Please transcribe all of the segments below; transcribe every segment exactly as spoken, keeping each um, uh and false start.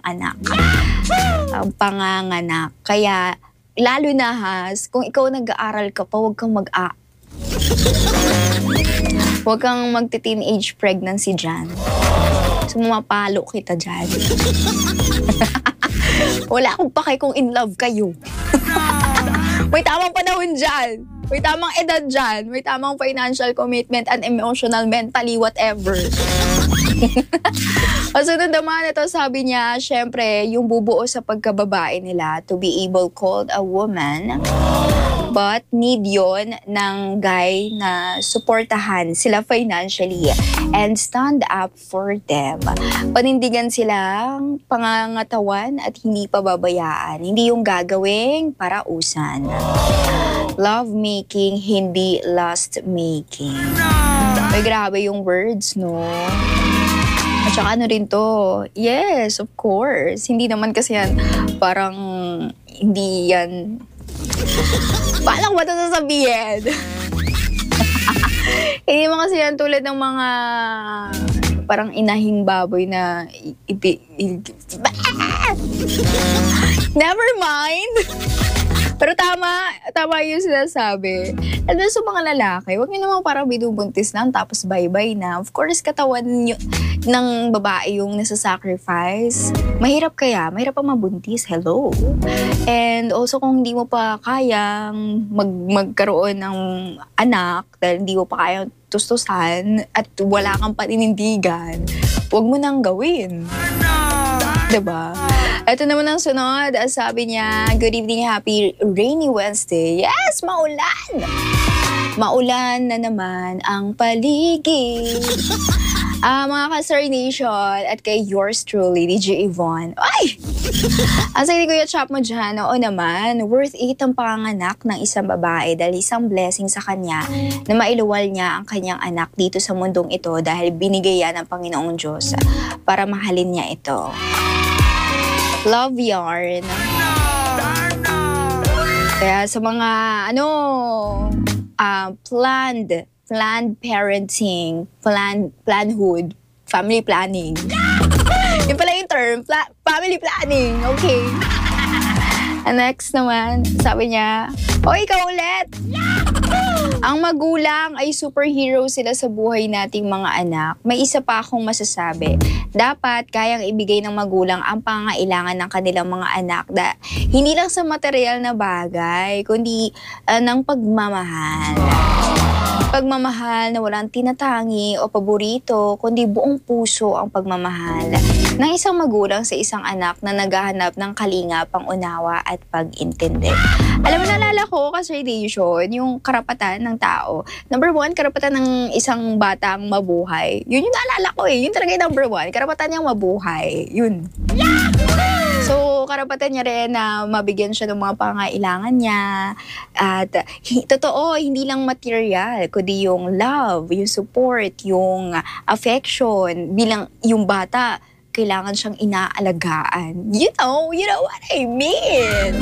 anak. Ang panganganak. Kaya, lalo na has, kung ikaw nag-aaral ka pa, huwag kang mag-a... Huwag kang magti-teenage pregnancy dyan. So, mapalo kita dyan. Wala akong pake kung in love kayo. May tamang panahon dyan. May tamang edad dyan. May tamang financial commitment and emotional, mentally, whatever. Kasunod naman ito, sabi niya, syempre, yung bubuo sa pagkababae nila to be able called a woman. But need yon ng guy na suportahan sila financially and stand up for them. Panindigan silang pangangatawan at hindi pababayaan. Hindi yung gagawing parausan. Love making, hindi lust making. Ay, grabe yung words, no? At saka ano rin to? Yes, of course. Hindi naman kasi yan parang hindi yan... Paano ba ito sasabihin? Hindi naman kasi yan tulad ng mga parang inahing baboy na ipi... Never mind! Pero tama, tama yung sinasabi. At sa mga lalaki, huwag nyo naman parang binubuntis lang tapos bye-bye na. Of course, katawan nyo, ng babae yung nasa-sacrifice. Mahirap kaya, mahirap pa mabuntis. Hello. And also kung hindi mo pa kayang mag magkaroon ng anak dahil hindi mo pa kayang tustusan at wala kang paninindigan, huwag mo nang gawin. Diba? Ito naman ang sunod. Sabi niya, good evening, happy rainy Wednesday. Yes, maulan! Maulan na naman ang paligid. Ah, uh, mga ka-Sir Nation at kay yours truly, D J Yvonne. Ay! Ang sabi ni Kuya Chop mo dyan, oo naman, worth it ang panganak ng isang babae dahil isang blessing sa kanya na mailuwal niya ang kanyang anak dito sa mundong ito dahil binigay yan ng Panginoong Diyos para mahalin niya ito. Love yarn. Kaya sa mga, ano, uh, planned, planned parenting, planned, planhood, family planning. Yun pala yung term, pla- family planning, okay. And next naman, sabi niya, o ikaw ulit! Ang magulang ay superhero sila sa buhay nating mga anak. May isa pa akong masasabi. Dapat kayang ibigay ng magulang ang pangangailangan ng kanilang mga anak. Da, hindi lang sa material na bagay, kundi uh, ng pagmamahal. Pagmamahal na walang tinatangi o paborito, kundi buong puso ang pagmamahal ng isang magulang sa isang anak na naghahanap ng kalinga, pangunawa at pag-intindi. Alam mo, naalala ko kasi Nation, yung karapatan ng tao. Number one, karapatan ng isang batang mabuhay. Yun yung naalala ko eh. Yun talaga yung number one. Karapatan niyang mabuhay. Yun. So, karapatan niya rin na mabigyan siya ng mga pangailangan niya. At hi, totoo, hindi lang material, kundi yung love, yung support, yung affection. Bilang yung bata, kailangan siyang inaalagaan. You know, you know what I mean.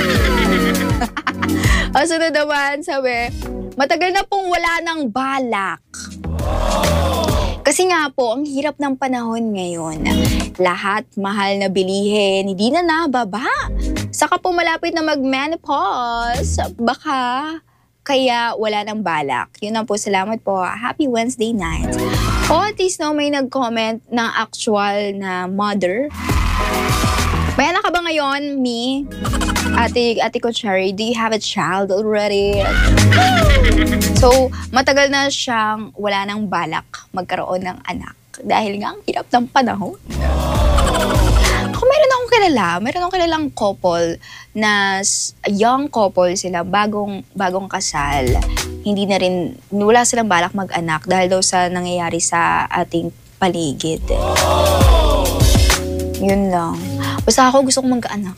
O, sunod naman, sabi, matagal na pong wala ng balak. Kasi nga po, ang hirap ng panahon ngayon. Lahat mahal na bilihin, hindi na nababa. Saka po malapit na mag-menopause, baka kaya wala ng balak. Yun lang po, salamat po. Happy Wednesday night. O at least no, may nag-comment ng actual na mother. May anak ka ba ngayon, me? Ate, ate ko Cherry, do you have a child already? So, matagal na siyang wala nang balak magkaroon ng anak. Dahil nga ang hirap ng panahon. Ako meron akong kilala, meron akong kilalang couple na young couple sila, bagong, bagong kasal. Hindi na rin, wala silang balak mag-anak dahil daw sa nangyayari sa ating paligid. Yun lang. Basta ako gusto kong mag-anak.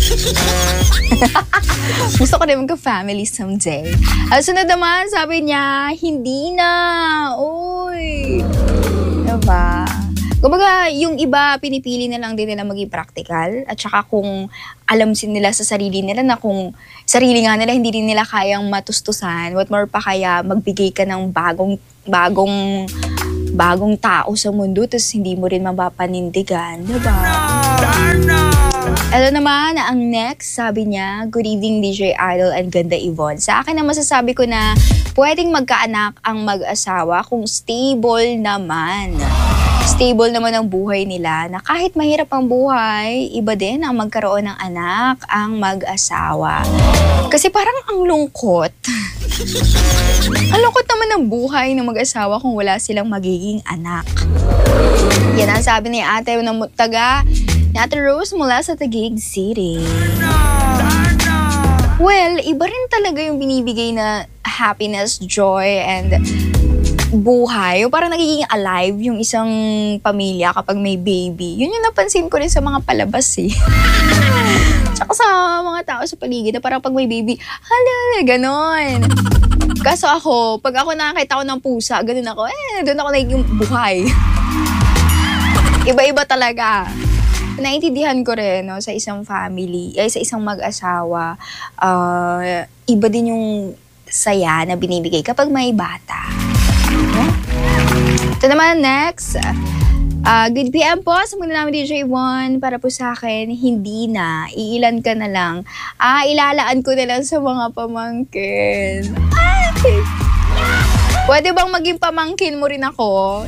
Gusto ko rin magka-family someday. At sunod naman, sabi niya, hindi na. Uy. Diba? Kumbaga, yung iba, pinipili na lang din nila maging practical. At saka kung alam sin nila sa sarili nila na kung sarili nga nila, hindi rin nila kayang matustusan. What more pa kaya magbigay ka ng bagong, bagong, bagong tao sa mundo tapos hindi mo rin mapapanindigan. Diba? Ito naman, ang next, sabi niya, good evening D J Idol and Ganda Yvonne. Sa akin na masasabi ko na pwedeng magkaanak ang mag-asawa kung stable naman. Stable naman ang buhay nila na kahit mahirap ang buhay, iba din ang magkaroon ng anak ang mag-asawa. Kasi parang ang lungkot. Ang lungkot naman ng buhay ng mag-asawa kung wala silang magiging anak. Yan ang sabi ni ate ng taga ni Ate Rose mula sa Taguig City. Well, iba rin talaga yung binibigay na happiness, joy, and buhay. O parang nagiging alive yung isang pamilya kapag may baby. Yun yung napansin ko rin sa mga palabas eh. Tsaka sa mga tao sa paligid na parang pag may baby, hala, ganon. Kaso ako, pag ako nakakita ko ng pusa, ganon ako, eh, doon ako nagiging buhay. Iba-iba talaga. Naintindihan ko rin, no, sa isang family, ay sa isang mag-asawa, uh, iba din yung saya na binibigay kapag may bata. Ito naman, next. Uh, good P M po. Sa muna namin D J Juan. Para po sa akin, hindi na. Iilan ka na lang. Ah, ilalaan ko na lang sa mga pamangkin. Ay! Pwede bang maging pamangkin mo rin ako?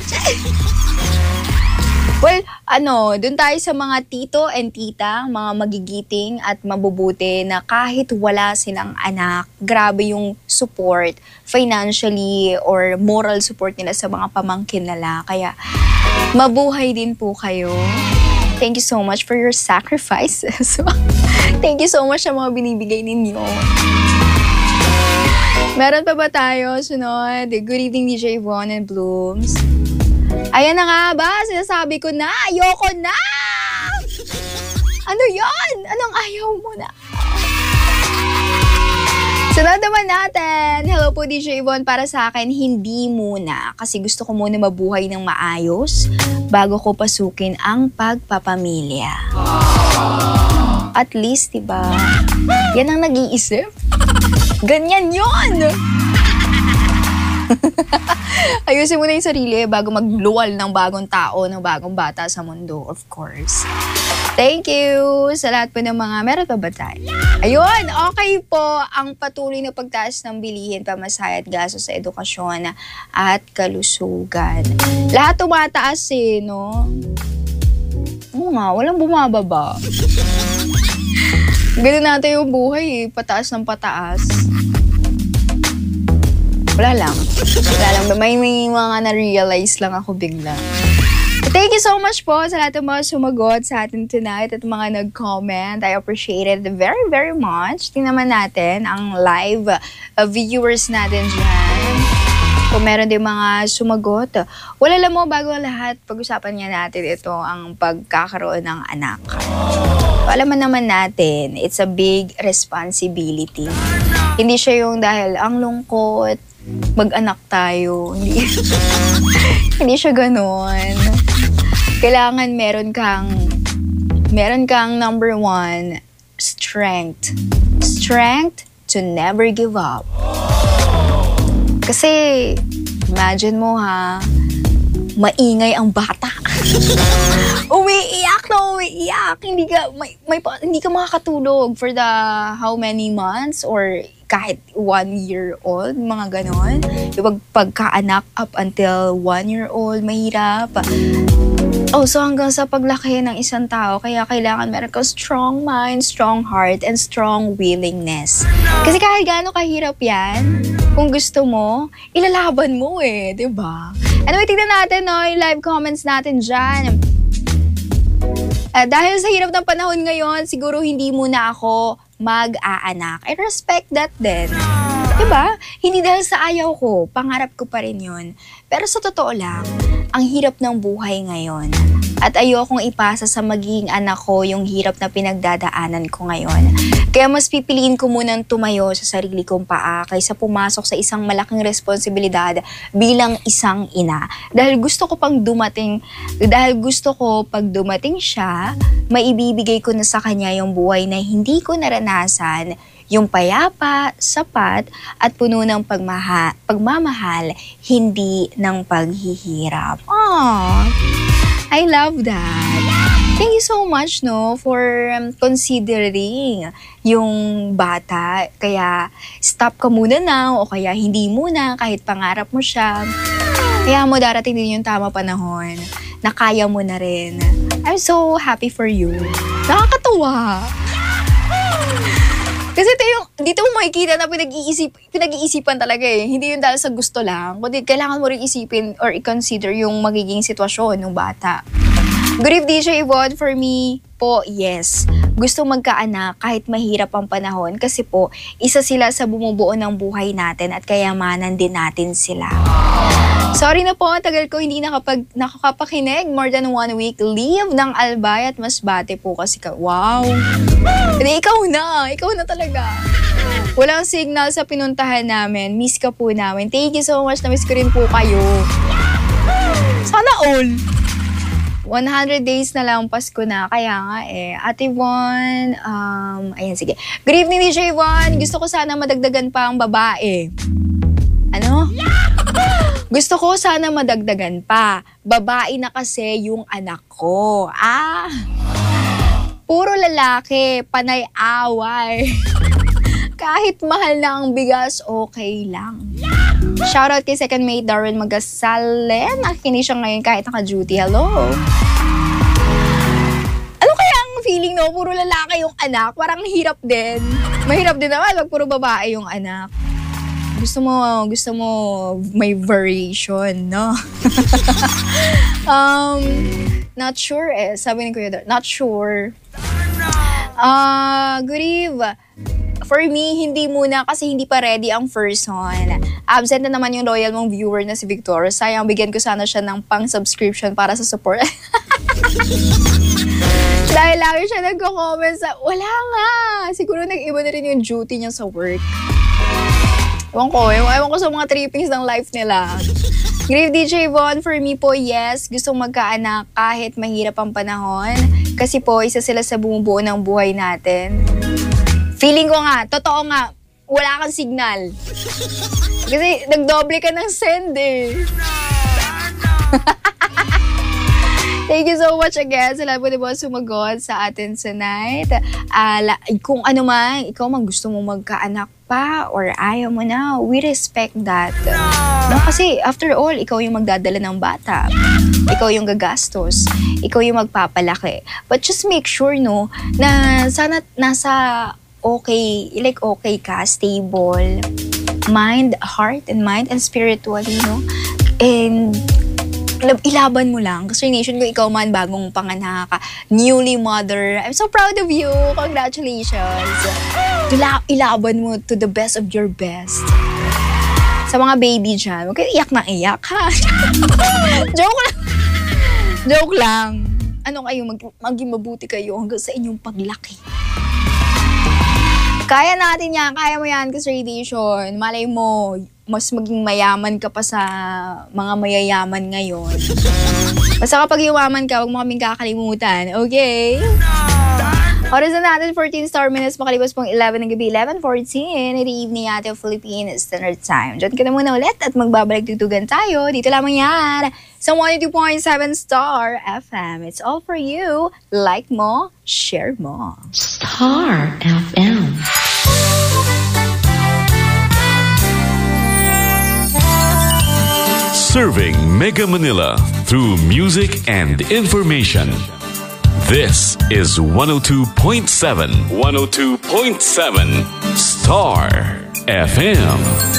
Well, ano, dun tayo sa mga tito and tita, mga magigiting at mabubuti na kahit wala silang anak, grabe yung support, financially or moral support nila sa mga pamangkin nila. Kaya, mabuhay din po kayo. Thank you so much for your sacrifices. Thank you so much sa mga binibigay ninyo. Meron pa ba tayo? Sunod, good evening D J Von and Blooms. Ayan na nga ba? Sinasabi ko na, ayoko na! Ano yon? Anong ayaw mo na? Sunod naman natin. Hello po D J Yvonne. Para sa akin, hindi muna. Kasi gusto ko muna mabuhay ng maayos bago ko pasukin ang pagpapamilya. At least, diba? Yan ang nag-iisip. Ganyan yon. Ayusin mo na yung sarili bago magluwal ng bagong tao, ng bagong bata sa mundo, of course. Thank you sa lahat po ng mga meron pa ba tayo? Ayun, okay po ang patuloy na pagtaas ng bilihin, pamasahe at gastos sa edukasyon at kalusugan. Lahat tumataas eh, no? Oo nga, walang bumababa. Ganun natin yung buhay eh, pataas ng pataas. Wala lang. Wala lang. May, may mga na-realize lang ako bigla. Thank you so much po sa lahat ng mga sumagot sa atin tonight at mga nag-comment. I appreciate it very, very much. Tingnan naman natin ang live uh, viewers natin dyan. Kung meron din mga sumagot. Wala lang mo, bago ang lahat, pag-usapan niya natin ito, ang pagkakaroon ng anak. Alam mo naman natin, it's a big responsibility. Hindi siya yung dahil ang lungkot, mag-anak tayo. Hindi, hindi siya ganon. Kailangan meron kang, meron kang number one, strength. Strength to never give up. Kasi, imagine mo ha, maingay ang bata. Umiiyak na umiiyak. Hindi ka, may, may, hindi ka makakatulog for the how many months or kahit one year old, mga ganon. Yung pagkaanak up until one year old, mahirap. Oh, so hanggang sa paglaki ng isang tao, kaya kailangan meron kang strong mind, strong heart, and strong willingness. Kasi kahit gaano kahirap yan, kung gusto mo, ilalaban mo eh, di ba? Anyway, tignan natin, no, yung live comments natin dyan. Uh, dahil sa hirap ng panahon ngayon, siguro hindi muna ako mag-aanak. I respect that din. Diba? Hindi dahil sa ayaw ko, pangarap ko pa rin yun. Pero sa totoo lang, ang hirap ng buhay ngayon. At ayokong ipasa sa magiging anak ko yung hirap na pinagdadaanan ko ngayon. Kaya mas pipiliin ko munang tumayo sa sarili kong paa kaysa pumasok sa isang malaking responsibilidad bilang isang ina. Dahil gusto ko pang dumating, dahil gusto ko pag dumating siya, maibibigay ko na sa kanya yung buhay na hindi ko naranasan, yung payapa, sapat, at puno ng pagmaha, pagmamahal, hindi ng paghihirap. Aww, I love that. Thank you so much, no, for um, considering yung bata. Kaya stop ka muna na o kaya hindi muna kahit pangarap mo siya. Kaya mo darating din yung tama panahon na kaya mo na rin. I'm so happy for you. Nakakatuwa. Kasi ito yung, dito mo makikita na pinag-iisip, pinag-iisipan talaga eh. Hindi yun dahil sa gusto lang. Kundi kailangan mo rin isipin or i-consider yung magiging sitwasyon ng bata. Good evening, D J Yvonne. For me po, yes. Gusto magkaanak kahit mahirap ang panahon kasi po, isa sila sa bumubuo ng buhay natin at kayamanan din natin sila. Sorry na po, tagal ko hindi nakapag, nakakapakinig. More than one week leave ng Albay at Masbate po kasi ka. Wow! Hindi, ikaw na. Ikaw na talaga. Walang signal sa pinuntahan namin. Miss ka po namin. Thank you so much. Na-miss ko rin po kayo. Sana all. one hundred days na lang Pasko na. Kaya nga eh. Ate Yvonne, um, ayan sige. Good evening, D J Yvonne. Gusto ko sana madagdagan pa ang babae. Ano? Gusto ko sana madagdagan pa. Babae na kasi yung anak ko. Ah! Puro lalaki, panay away. Kahit mahal na ang bigas, okay lang. Shoutout kay second mate Darwin Magasalen. Nakikinig siya ngayon kahit naka-duty. Hello! Ano kaya ang feeling, no? Puro lalaki yung anak. Parang hirap din. Mahirap din naman pag puro babae yung anak. Gusto mo, gusto mo may variation, no? um, not sure eh. Sabi ni Kuya Dar, not sure. Uh, good eve. For me, hindi muna kasi hindi pa ready ang first one. Absent na naman yung loyal mong viewer na si Victor. Sayang, bigyan ko sana siya ng pang-subscription para sa support. Dahil lagi siya nagko-comment sa, wala nga. Siguro nag-iba na rin yung duty niya sa work. Ewan ko, ewan ko sa mga trippings ng life nila. Grave D J Yvonne, for me po, yes. Gustong magkaanak kahit mahirap ang panahon. Kasi po, isa sila sa bumubuo ng buhay natin. Feeling ko nga, totoo nga, wala kang signal. Kasi nagdoble ka ng send eh. Thank you so much again sa lahat po diba sumagot sa atin tonight. Uh, la- kung ano man, ikaw man gusto mo magkaanak pa or ayaw mo na, we respect that. No, kasi after all, ikaw yung magdadala ng bata. Ikaw yung gagastos. Ikaw yung magpapalaki. But just make sure, no, na sana nasa okay, like okay ka, stable, mind, heart, and mind, and spiritually, no? And ilaban mo lang. Kasi nation ko, ikaw man, bagong panganak ka, newly mother. I'm so proud of you. Congratulations. Ila- ilaban mo to the best of your best. Sa mga baby dyan, huwag kayo iyak na iyak, ha? Joke lang. Joke lang. Ano kayo, mag- maging mabuti kayo hanggang sa inyong paglaki. Kaya natin yan. Kaya mo yan kasi radiation. Malay mo, mas maging mayaman ka pa sa mga mayayaman ngayon. Basta kapag yumaman ka, huwag mo kaming kakalimutan. Okay? Oras na natin, fourteen star minutes. Makalipas pong eleven ng gabi, eleven fourteen. In the evening natin, Philippine Standard Time. Diyan ka na muna ulit at magbabalik tutugan tayo. Dito lamang yan sa one oh two point seven Star F M. It's all for you. Like mo, share mo. Star F M. Serving Mega Manila through music and information. This is one oh two point seven. one oh two point seven Star F M.